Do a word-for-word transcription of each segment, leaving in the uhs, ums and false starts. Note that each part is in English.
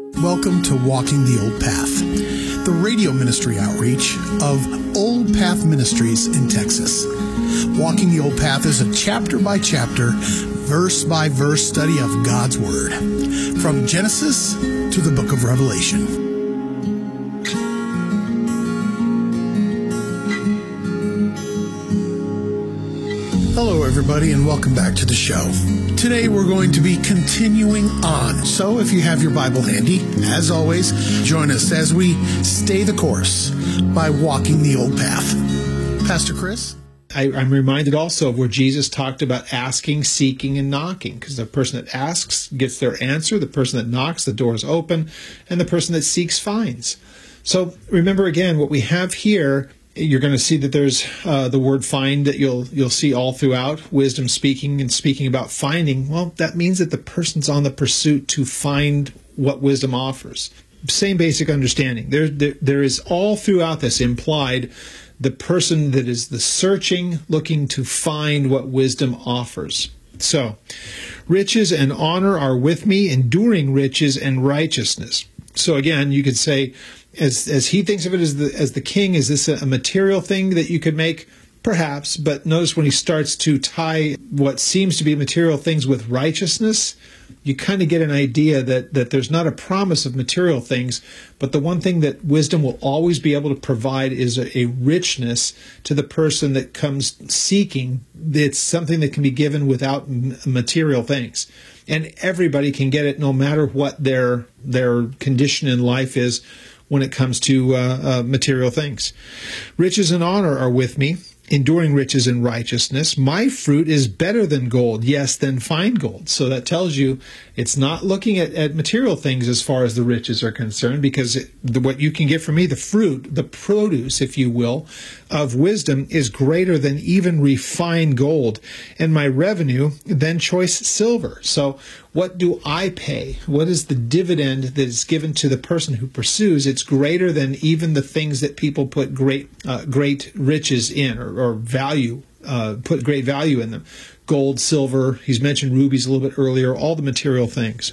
Welcome to Walking the Old Path, the radio ministry outreach of Old Path Ministries in Texas. Walking the Old Path is a chapter-by-chapter, verse-by-verse study of God's Word, from Genesis to the book of Revelation. Hello, everybody, and welcome back to the show. Today, we're going to be continuing on. So if you have your Bible handy, as always, join us as we stay the course by walking the old path. Pastor Chris? I, I'm reminded also of where Jesus talked about asking, seeking, and knocking, because the person that asks gets their answer, the person that knocks, the door is open, and the person that seeks finds. So remember again, what we have here, you're going to see that there's uh, the word find that you'll you'll see all throughout, wisdom speaking and speaking about finding. Well, that means that the person's on the pursuit to find what wisdom offers. Same basic understanding. There, there, there is all throughout this implied the person that is the searching, looking to find what wisdom offers. So, riches and honor are with me, enduring riches and righteousness. So again, you could say, As as he thinks of it as the as the king, is this a material thing that you could make? Perhaps, but notice when he starts to tie what seems to be material things with righteousness, you kind of get an idea that, that there's not a promise of material things, but the one thing that wisdom will always be able to provide is a, a richness to the person that comes seeking. It's something that can be given without m- material things. And everybody can get it no matter what their their condition in life is when it comes to uh, uh, material things. Riches and honor are with me, enduring riches and righteousness. My fruit is better than gold, yes, than fine gold. So that tells you it's not looking at, at material things as far as the riches are concerned, because it, the, what you can get from me, the fruit, the produce, if you will, of wisdom is greater than even refined gold, and my revenue than choice silver. So what do I pay? What is the dividend that is given to the person who pursues? It's greater than even the things that people put great uh, great riches in or, or value, uh, put great value in them. Gold, silver, he's mentioned rubies a little bit earlier, all the material things.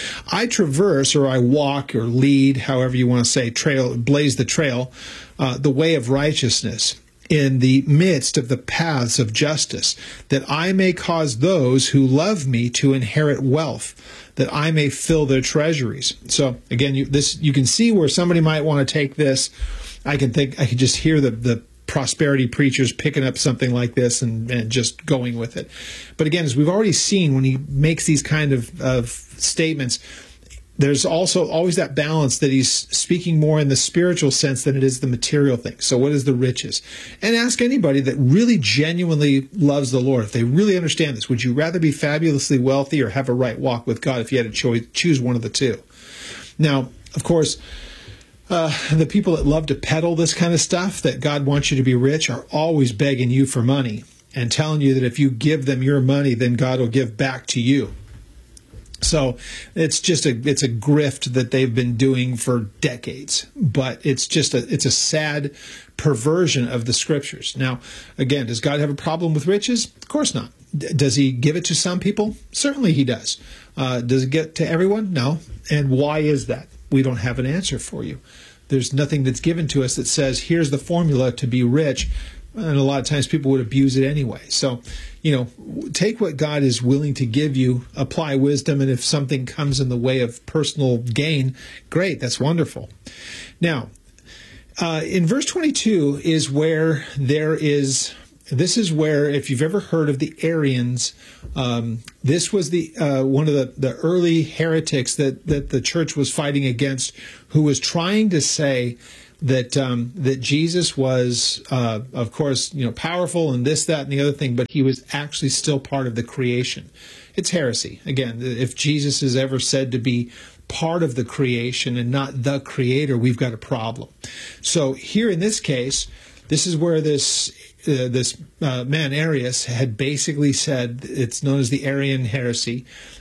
I traverse, or I walk, or lead, however you want to say, trail, blaze the trail, uh, the way of righteousness, in the midst of the paths of justice, that I may cause those who love me to inherit wealth, that I may fill their treasuries. So again, you, this you can see where somebody might want to take this. I can think I could just hear the the prosperity preachers picking up something like this and, and just going with it. But again, as we've already seen, when he makes these kind of, of statements, there's also always that balance that he's speaking more in the spiritual sense than it is the material thing. So what is the riches? And ask anybody that really genuinely loves the Lord, if they really understand this, would you rather be fabulously wealthy or have a right walk with God if you had to cho- choose one of the two? Now, of course, Uh, the people that love to peddle this kind of stuff, that God wants you to be rich, are always begging you for money and telling you that if you give them your money, then God will give back to you. So it's just a it's a grift that they've been doing for decades, but it's just a it's a sad perversion of the scriptures. Now, again, does God have a problem with riches? Of course not. D- does he give it to some people? Certainly he does. Uh, does it get to everyone? No. And why is that? We don't have an answer for you. There's nothing that's given to us that says, here's the formula to be rich. And a lot of times people would abuse it anyway. So, you know, take what God is willing to give you, apply wisdom, and if something comes in the way of personal gain, great, that's wonderful. Now, uh, in verse twenty-two is where there is... This is where, if you've ever heard of the Arians, um, this was the uh, one of the, the early heretics that, that the church was fighting against, who was trying to say that um, that Jesus was, uh, of course, you know, powerful and this, that, and the other thing, but he was actually still part of the creation. It's heresy. Again, if Jesus is ever said to be part of the creation and not the creator, we've got a problem. So here in this case, this is where this... Uh, this uh, man Arius had basically said, it's known as the Arian heresy,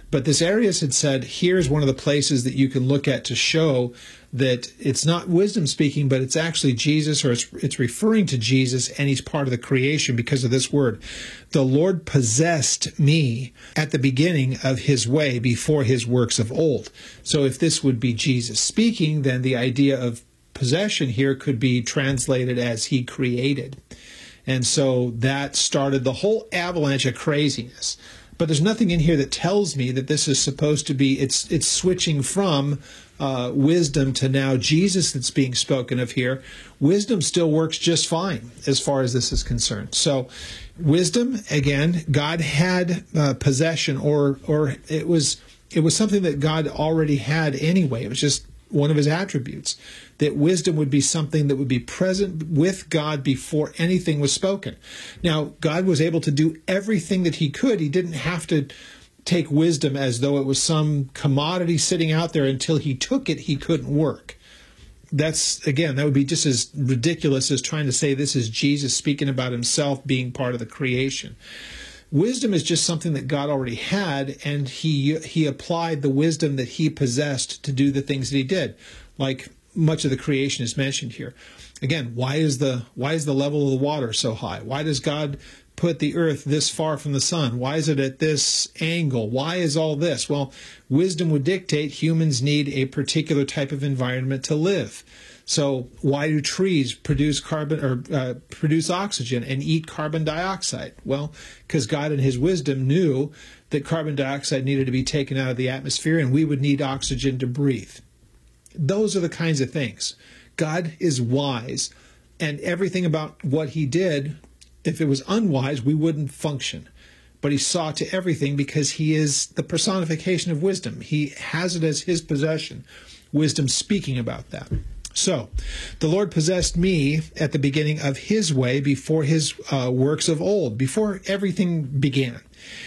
But this Arius had said, here's one of the places that you can look at to show that it's not wisdom speaking, but it's actually Jesus, or it's, it's referring to Jesus, and he's part of the creation because of this word. The Lord possessed me at the beginning of his way before his works of old. So if this would be Jesus speaking, then the idea of possession here could be translated as he created. And so that started the whole avalanche of craziness. But there's nothing in here that tells me that this is supposed to be, it's it's switching from uh, wisdom to now Jesus that's being spoken of here. Wisdom still works just fine as far as this is concerned. So wisdom, again, God had uh, possession, or or it was it was something that God already had anyway. It was just one of his attributes, that wisdom would be something that would be present with God before anything was spoken. Now, God was able to do everything that he could. He didn't have to take wisdom as though it was some commodity sitting out there. Until he took it, he couldn't work. That's, again, that would be just as ridiculous as trying to say this is Jesus speaking about himself being part of the creation. Wisdom is just something that God already had, and he he applied the wisdom that he possessed to do the things that he did, like much of the creation is mentioned here. Again, why is the why is the level of the water so high? Why does God put the earth this far from the sun? Why is it at this angle? Why is all this? Well, wisdom would dictate humans need a particular type of environment to live. So why do trees produce carbon or uh, produce oxygen and eat carbon dioxide? Well, because God in his wisdom knew that carbon dioxide needed to be taken out of the atmosphere, and we would need oxygen to breathe. Those are the kinds of things. God is wise, and everything about what he did, if it was unwise, we wouldn't function. But he saw to everything because he is the personification of wisdom. He has it as his possession. Wisdom speaking about that. So, the Lord possessed me at the beginning of his way before his uh, works of old, before everything began.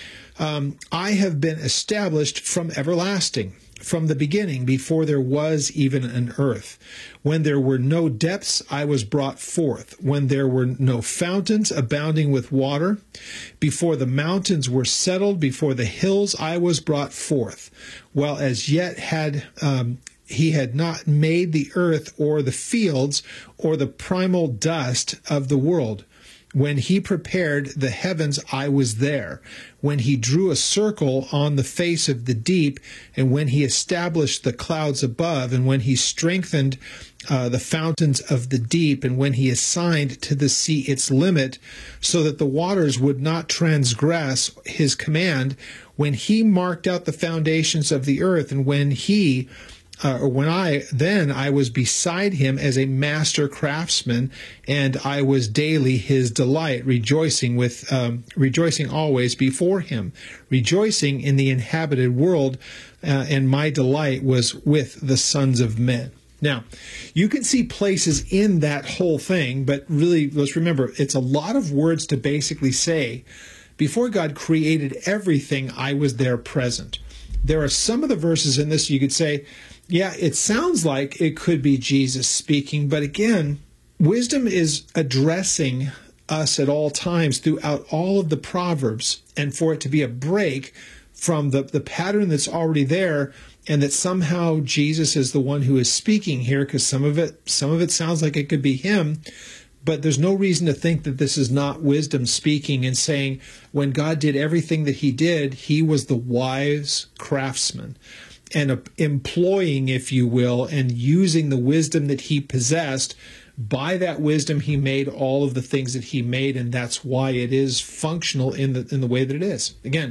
Um, I have been established from everlasting, from the beginning, before there was even an earth. When there were no depths, I was brought forth. When there were no fountains abounding with water, before the mountains were settled, before the hills, I was brought forth. While as yet had um, he had not made the earth or the fields or the primal dust of the world. When he prepared the heavens, I was there. When he drew a circle on the face of the deep, and when he established the clouds above, and when he strengthened uh, the fountains of the deep, and when he assigned to the sea its limit, so that the waters would not transgress his command, when he marked out the foundations of the earth, and when he Uh, or when I, then I was beside him as a master craftsman, and I was daily his delight, rejoicing with, um, rejoicing always before him, rejoicing in the inhabited world, uh, and my delight was with the sons of men. Now, you can see places in that whole thing, but really, let's remember, it's a lot of words to basically say, before God created everything, I was there present. There are some of the verses in this you could say, yeah, it sounds like it could be Jesus speaking, but again, wisdom is addressing us at all times throughout all of the Proverbs, and for it to be a break from the, the pattern that's already there, and that somehow Jesus is the one who is speaking here, because some of it, some of it sounds like it could be him, but there's no reason to think that this is not wisdom speaking and saying, when God did everything that he did, he was the wise craftsman, and employing, if you will, and using the wisdom that he possessed. By that wisdom, he made all of the things that he made, and that's why it is functional in the in the way that it is. Again,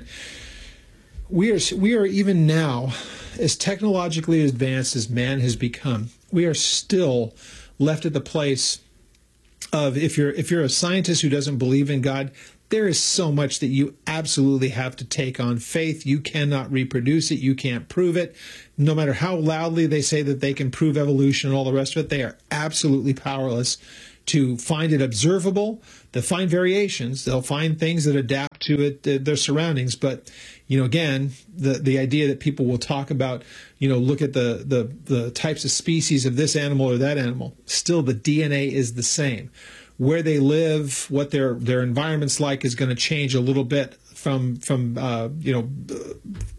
we are we are even now, as technologically advanced as man has become, we are still left at the place of, if you're if you're a scientist who doesn't believe in God, there is so much that you absolutely have to take on faith. You cannot reproduce it. You can't prove it. No matter how loudly they say that they can prove evolution and all the rest of it, they are absolutely powerless to find it observable. They'll find variations. They'll find things that adapt to it, their surroundings. But, you know, again, the, the idea that people will talk about, you know, look at the, the, the types of species of this animal or that animal. Still, the D N A is the same. Where they live, what their their environment's like is going to change a little bit from from uh, you know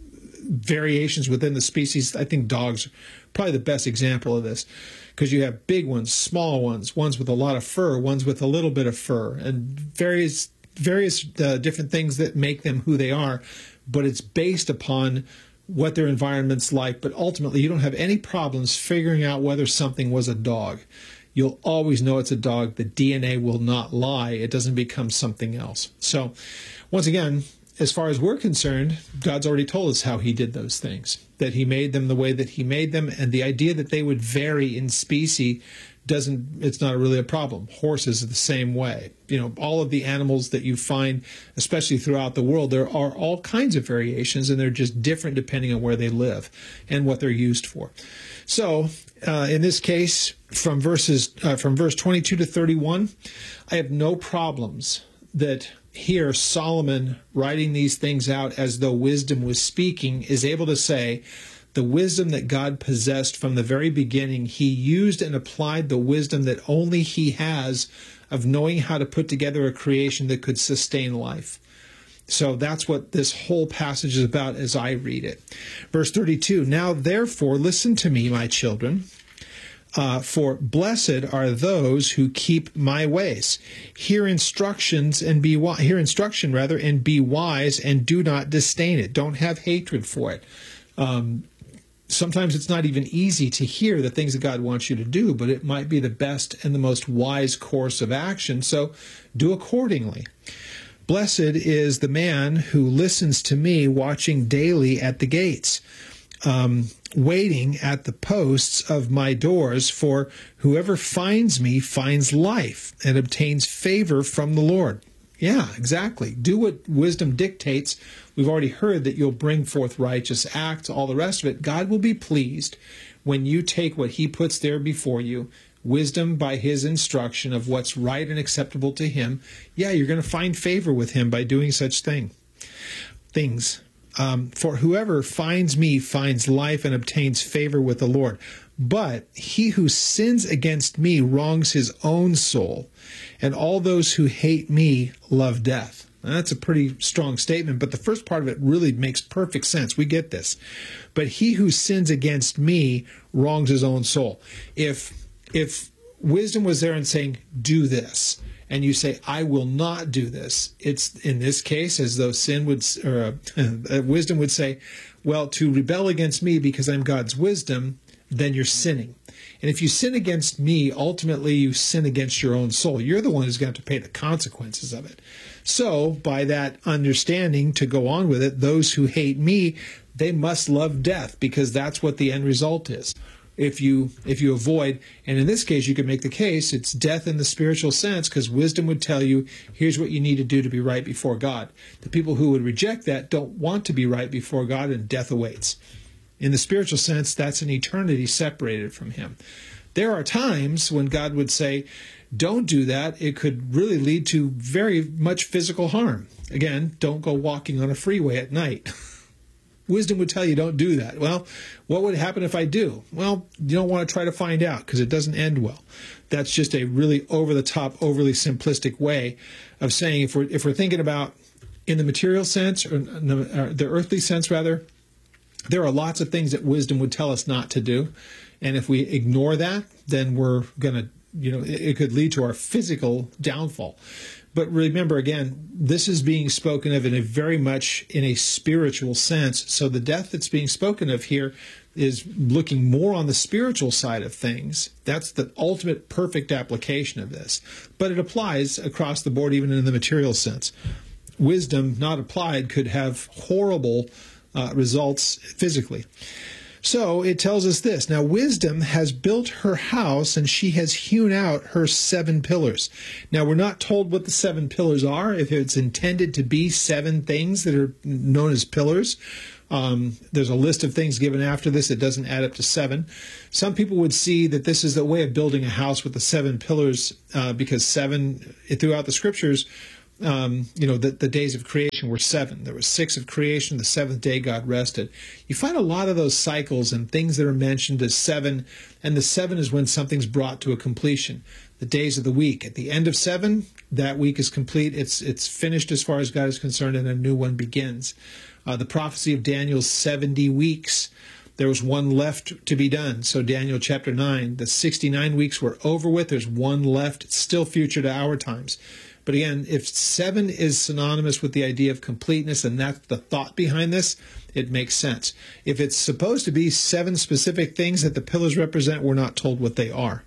variations within the species. I think dogs are probably the best example of this, because you have big ones, small ones, ones with a lot of fur, ones with a little bit of fur, and various various uh, different things that make them who they are. But it's based upon what their environment's like. But ultimately, you don't have any problems figuring out whether something was a dog. You'll always know it's a dog. The D N A will not lie. It doesn't become something else. So, once again, as far as we're concerned, God's already told us how he did those things, that he made them the way that he made them. And the idea that they would vary in species doesn't, it's not really a problem. Horses are the same way. You know, all of the animals that you find, especially throughout the world, there are all kinds of variations, and they're just different depending on where they live and what they're used for. So, uh, in this case, from verses uh, from verse twenty-two to thirty-one, I have no problems that here Solomon, writing these things out as though wisdom was speaking, is able to say the wisdom that God possessed from the very beginning, he used and applied the wisdom that only he has of knowing how to put together a creation that could sustain life. So that's what this whole passage is about as I read it. Verse thirty-two, now therefore listen to me, my children, uh, for blessed are those who keep my ways. Hear instructions and be wi- hear instruction rather and be wise, and do not disdain it. Don't have hatred for it. Um, sometimes it's not even easy to hear the things that God wants you to do, but it might be the best and the most wise course of action. So do accordingly. Blessed is the man who listens to me, watching daily at the gates, um, waiting at the posts of my doors. For whoever finds me finds life and obtains favor from the Lord. Yeah, exactly. Do what wisdom dictates. We've already heard that you'll bring forth righteous acts, all the rest of it. God will be pleased when you take what he puts there before you, wisdom by his instruction of what's right and acceptable to him. Yeah, you're going to find favor with him by doing such thing, things. Um, for whoever finds me finds life and obtains favor with the Lord. But he who sins against me wrongs his own soul, and all those who hate me love death. Now, that's a pretty strong statement, but the first part of it really makes perfect sense. We get this. But he who sins against me wrongs his own soul. If If wisdom was there and saying, do this, and you say, I will not do this, it's in this case as though sin would, or uh, wisdom would say, well, to rebel against me because I'm God's wisdom, then you're sinning. And if you sin against me, ultimately you sin against your own soul. You're the one who's going to pay the consequences of it. So by that understanding, to go on with it, those who hate me, they must love death, because that's what the end result is. If you if you avoid, and in this case you could make the case, it's death in the spiritual sense, because wisdom would tell you, here's what you need to do to be right before God. The people who would reject that don't want to be right before God, and death awaits. In the spiritual sense, that's an eternity separated from him. There are times when God would say, don't do that. It could really lead to very much physical harm. Again, don't go walking on a freeway at night. Wisdom would tell you don't do that. Well, what would happen if I do? Well, you don't want to try to find out, because it doesn't end well. That's just a really over-the-top, overly simplistic way of saying, if we're if we're thinking about in the material sense, or the, or the earthly sense rather, there are lots of things that wisdom would tell us not to do, and if we ignore that, then we're going to, you know, it, it could lead to our physical downfall. But remember, again, this is being spoken of in a very much in a spiritual sense. So the death that's being spoken of here is looking more on the spiritual side of things. That's the ultimate perfect application of this. But it applies across the board, even in the material sense. Wisdom not applied could have horrible uh, results physically. So it tells us this. Now, wisdom has built her house, and she has hewn out her seven pillars. Now, we're not told what the seven pillars are, if it's intended to be seven things that are known as pillars. Um, there's a list of things given after this. It doesn't add up to seven. Some people would see that this is a way of building a house with the seven pillars, uh, because seven, throughout the scriptures, Um, you know, the, the days of creation were seven. There was six of creation. The seventh day God rested. You find a lot of those cycles and things that are mentioned as seven, and the seven is when something's brought to a completion. The days of the week. At the end of seven, that week is complete. It's it's finished as far as God is concerned, and a new one begins. Uh, the prophecy of Daniel's seventy weeks. There was one left to be done. So Daniel chapter nine, the sixty-nine weeks were over with. There's one left. It's still future to our times. But again, if seven is synonymous with the idea of completeness, and that's the thought behind this, it makes sense. If it's supposed to be seven specific things that the pillars represent, we're not told what they are.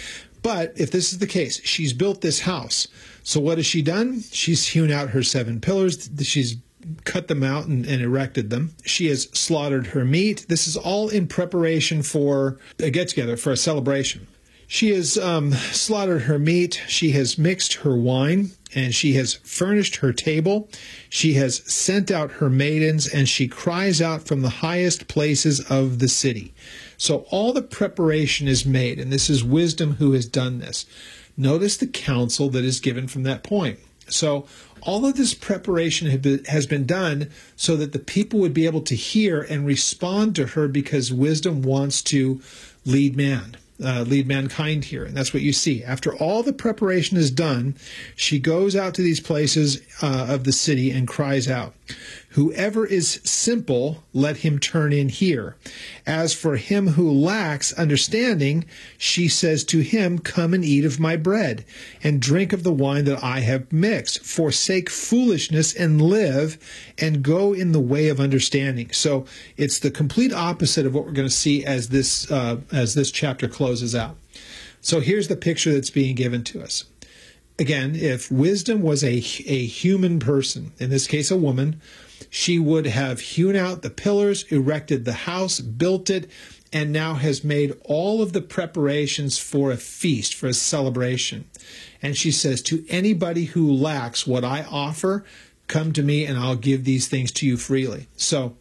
But if this is the case, she's built this house. So what has she done? She's hewn out her seven pillars. She's cut them out and, and erected them. She has slaughtered her meat. This is all in preparation for a get-together, for a celebration. She has um, slaughtered her meat. She has mixed her wine, and she has furnished her table. She has sent out her maidens, and she cries out from the highest places of the city. So all the preparation is made, and this is wisdom who has done this. Notice the counsel that is given from that point. So all of this preparation has been done so that the people would be able to hear and respond to her, because wisdom wants to lead man, uh, lead mankind here. And that's what you see. After all the preparation is done, she goes out to these places uh, of the city and cries out, "Whoever is simple, let him turn in here. As for him who lacks understanding, she says to him, come and eat of my bread, and drink of the wine that I have mixed. Forsake foolishness and live, and go in the way of understanding." So it's the complete opposite of what we're going to see as this uh, as this chapter closes out. So here's the picture that's being given to us. Again, if wisdom was a, a human person, in this case a woman, she would have hewn out the pillars, erected the house, built it, and now has made all of the preparations for a feast, for a celebration. And she says, to anybody who lacks what I offer, come to me and I'll give these things to you freely. So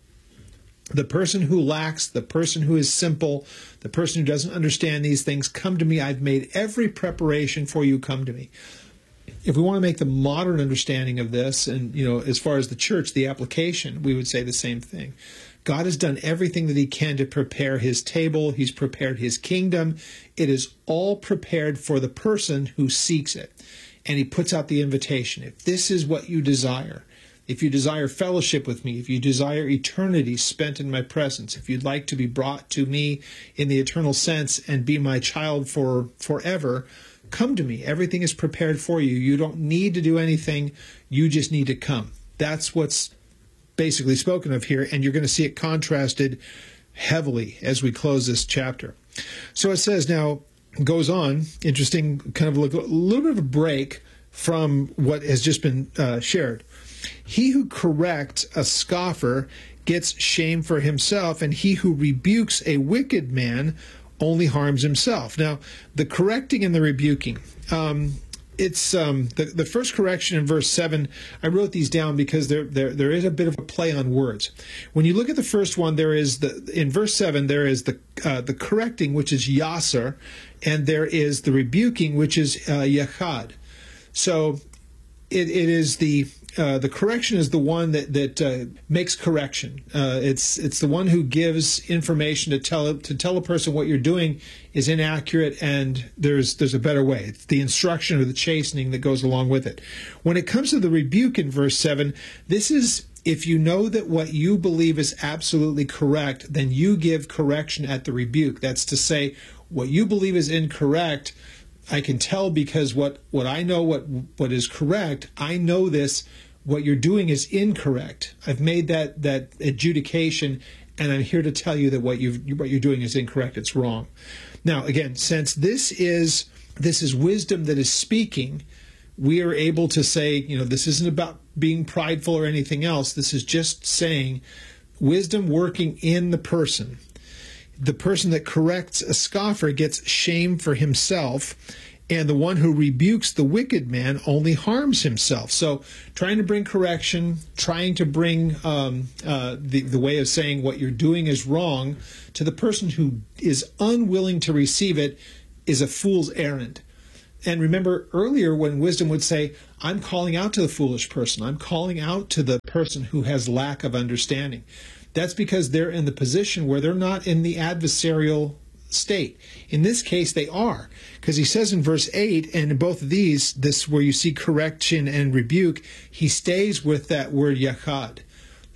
the person who lacks, the person who is simple, the person who doesn't understand these things, come to me. I've made every preparation for you. Come to me. If we want to make the modern understanding of this, and, you know, as far as the church, the application, we would say the same thing. God has done everything that he can to prepare his table. He's prepared his kingdom. It is all prepared for the person who seeks it. And he puts out the invitation. If this is what you desire, if you desire fellowship with me, if you desire eternity spent in my presence, if you'd like to be brought to me in the eternal sense and be my child for forever, come to me. Everything is prepared for you. You don't need to do anything. You just need to come. That's what's basically spoken of here, and you're going to see it contrasted heavily as we close this chapter. So it says now, goes on, interesting, kind of a little bit of a break from what has just been uh, shared. He who corrects a scoffer gets shame for himself, and he who rebukes a wicked man only harms himself. Now, the correcting and the rebuking. Um, it's um, the the first correction in verse seven. I wrote these down because there there there is a bit of a play on words. When you look at the first one, there is the in verse seven there is the uh, the correcting, which is yasser, and there is the rebuking, which is uh, yachad. So it it is the Uh, the correction is the one that that uh, makes correction. Uh, it's it's the one who gives information to tell to tell a person what you're doing is inaccurate, and there's there's a better way. It's the instruction or the chastening that goes along with it. When it comes to the rebuke in verse seven, this is if you know that what you believe is absolutely correct, then you give correction at the rebuke. That's to say, what you believe is incorrect, I can tell because what, what I know what what is correct, I know this, what you're doing is incorrect. I've made that that adjudication, and I'm here to tell you that what you've what you're doing is incorrect. It's wrong. Now, again, since this is this is wisdom that is speaking, we are able to say, you know, this isn't about being prideful or anything else. This is just saying wisdom working in the person. The person that corrects a scoffer gets shame for himself, and the one who rebukes the wicked man only harms himself. So trying to bring correction, trying to bring um, uh, the, the way of saying what you're doing is wrong to the person who is unwilling to receive it is a fool's errand. And remember earlier when wisdom would say, I'm calling out to the foolish person. I'm calling out to the person who has lack of understanding. That's because they're in the position where they're not in the adversarial state. In this case, they are. Because he says in verse eight, and in both of these, this where you see correction and rebuke, he stays with that word yachad.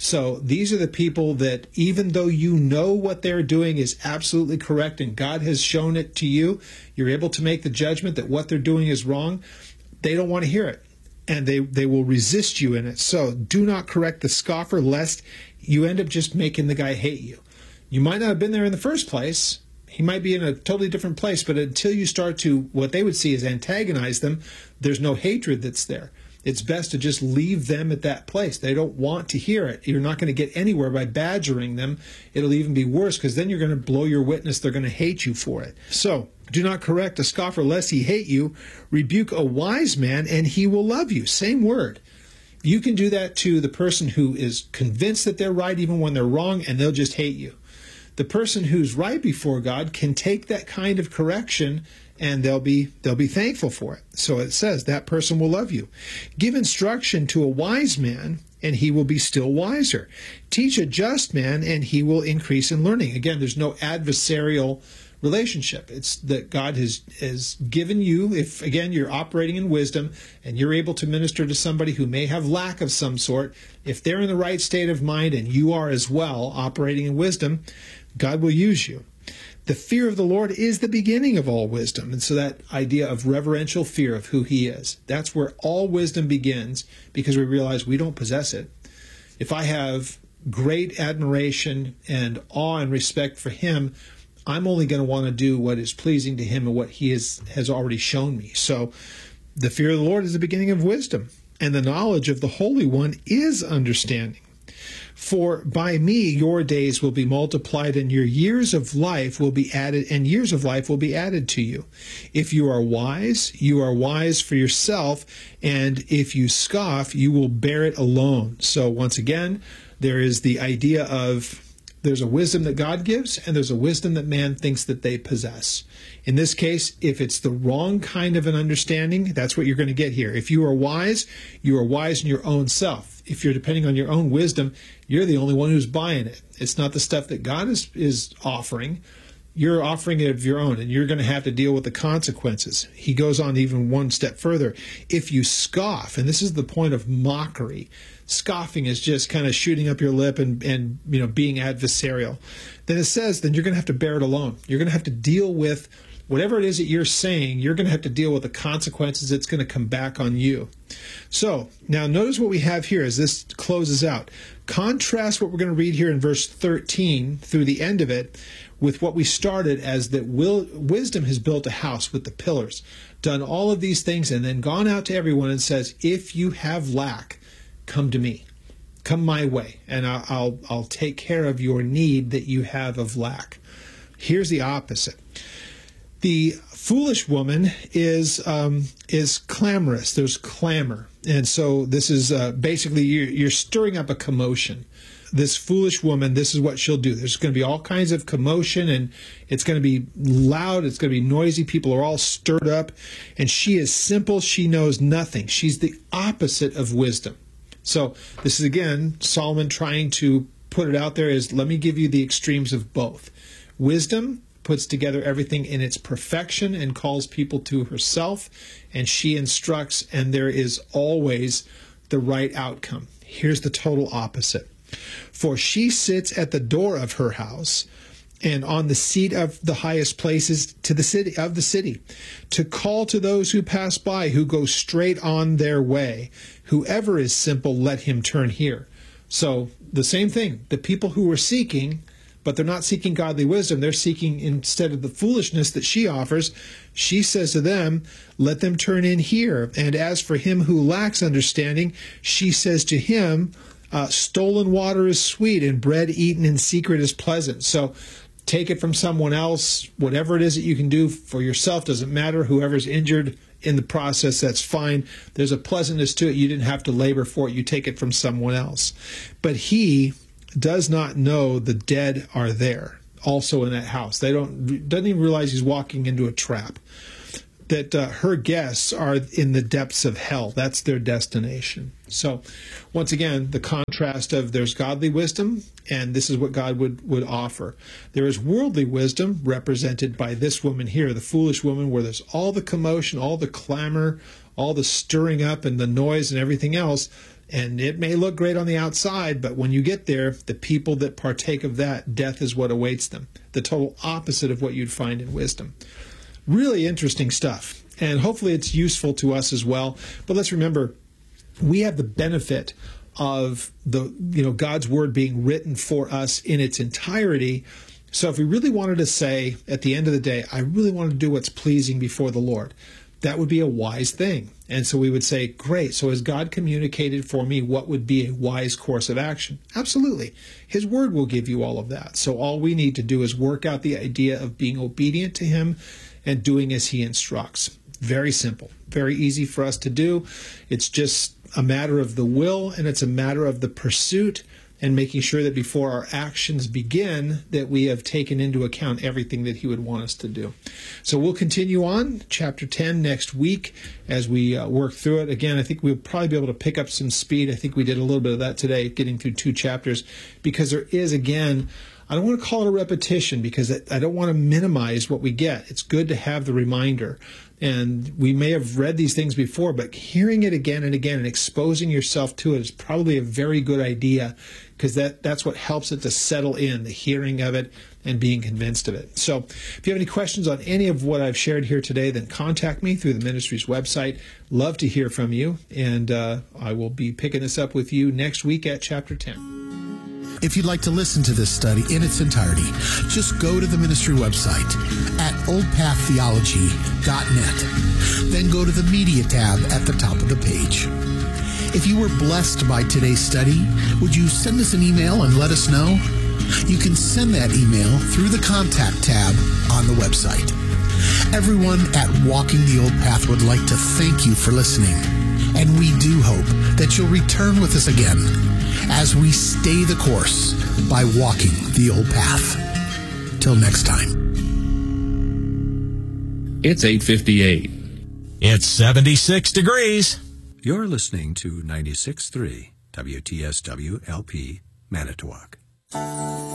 So these are the people that, even though you know what they're doing is absolutely correct and God has shown it to you, you're able to make the judgment that what they're doing is wrong, they don't want to hear it. And they, they will resist you in it. So do not correct the scoffer, lest you end up just making the guy hate you. You might not have been there in the first place. He might be in a totally different place. But until you start to, what they would see is antagonize them, there's no hatred that's there. It's best to just leave them at that place. They don't want to hear it. You're not going to get anywhere by badgering them. It'll even be worse, because then you're going to blow your witness. They're going to hate you for it. So do not correct a scoffer lest he hate you. Rebuke a wise man and he will love you. Same word. You can do that to the person who is convinced that they're right even when they're wrong, and they'll just hate you. The person who's right before God can take that kind of correction, and they'll be they'll be thankful for it. So it says that person will love you. Give instruction to a wise man, and he will be still wiser. Teach a just man, and he will increase in learning. Again, there's no adversarial relationship. It's that God has, has given you, if again you're operating in wisdom and you're able to minister to somebody who may have lack of some sort, if they're in the right state of mind and you are as well operating in wisdom, God will use you. The fear of the Lord is the beginning of all wisdom. And so that idea of reverential fear of who he is, that's where all wisdom begins, because we realize we don't possess it. If I have great admiration and awe and respect for him, I'm only going to want to do what is pleasing to him and what he is, has already shown me. So the fear of the Lord is the beginning of wisdom, and the knowledge of the Holy One is understanding. For by me your days will be multiplied, and your years of life will be added, and years of life will be added to you. If you are wise, you are wise for yourself, and if you scoff, you will bear it alone. So once again, there is the idea of there's a wisdom that God gives, and there's a wisdom that man thinks that they possess. In this case, if it's the wrong kind of an understanding, that's what you're going to get here. If you are wise, you are wise in your own self. If you're depending on your own wisdom, you're the only one who's buying it. It's not the stuff that God is, is offering. You're offering it of your own, and you're going to have to deal with the consequences. He goes on even one step further. If you scoff, and this is the point of mockery, scoffing is just kind of shooting up your lip and, and you know, being adversarial. Then it says, then you're going to have to bear it alone. You're going to have to deal with whatever it is that you're saying. You're going to have to deal with the consequences. It's going to come back on you. So now notice what we have here as this closes out. Contrast what we're going to read here in verse thirteen through the end of it with what we started as that will, wisdom has built a house with the pillars, done all of these things, and then gone out to everyone and says, if you have lack, come to me. Come my way, and I'll, I'll, I'll take care of your need that you have of lack. Here's the opposite. The foolish woman is um, is clamorous. There's clamor. And so this is uh, basically you're, you're stirring up a commotion. This foolish woman, this is what she'll do. There's going to be all kinds of commotion, and it's going to be loud. It's going to be noisy. People are all stirred up. And she is simple. She knows nothing. She's the opposite of wisdom. So this is, again, Solomon trying to put it out there as, let me give you the extremes of both. Wisdom puts together everything in its perfection and calls people to herself, and she instructs, and there is always the right outcome. Here's the total opposite. For she sits at the door of her house and on the seat of the highest places to the city of the city, to call to those who pass by, who go straight on their way. Whoever is simple, let him turn here. So the same thing, the people who were seeking, but they're not seeking godly wisdom. They're seeking, instead of the foolishness that she offers, she says to them, let them turn in here. And as for him who lacks understanding, she says to him, uh, stolen water is sweet, and bread eaten in secret is pleasant. So take it from someone else. Whatever it is that you can do for yourself doesn't matter. Whoever's injured in the process, that's fine. There's a pleasantness to it. You didn't have to labor for it. You take it from someone else. But he does not know the dead are there, also in that house. They don't doesn't even realize he's walking into a trap. That uh, her guests are in the depths of hell. That's their destination. So, once again, the contrast of there's godly wisdom, and this is what God would, would offer. There is worldly wisdom, represented by this woman here, the foolish woman, where there's all the commotion, all the clamor, all the stirring up and the noise and everything else, And it may look great on the outside, but when you get there, the people that partake of that, death is what awaits them. The total opposite of what you'd find in wisdom. Really interesting stuff. And hopefully it's useful to us as well. But let's remember, we have the benefit of the, you know, God's word being written for us in its entirety. So if we really wanted to say at the end of the day, I really want to do what's pleasing before the Lord, that would be a wise thing. And so we would say, great, so has God communicated for me what would be a wise course of action? Absolutely. His word will give you all of that. So all we need to do is work out the idea of being obedient to him and doing as he instructs. Very simple, very easy for us to do. It's just a matter of the will, and it's a matter of the pursuit and making sure that before our actions begin, that we have taken into account everything that he would want us to do. So we'll continue on chapter ten next week as we uh, work through it. Again, I think we'll probably be able to pick up some speed. I think we did a little bit of that today, getting through two chapters, because there is, again, I don't want to call it a repetition because I don't want to minimize what we get. It's good to have the reminder. And we may have read these things before, but hearing it again and again and exposing yourself to it is probably a very good idea, because that, that's what helps it to settle in, the hearing of it and being convinced of it. So if you have any questions on any of what I've shared here today, then contact me through the ministry's website. Love to hear from you. And uh, I will be picking this up with you next week at chapter ten. If you'd like to listen to this study in its entirety, just go to the ministry website at old path theology dot net. Then go to the media tab at the top of the page. If you were blessed by today's study, would you send us an email and let us know? You can send that email through the contact tab on the website. Everyone at Walking the Old Path would like to thank you for listening, and we do hope that you'll return with us again as we stay the course by walking the old path. Till next time. It's eight fifty-eight. It's seventy-six degrees. You're listening to ninety-six point three W T S W L P Manitowoc.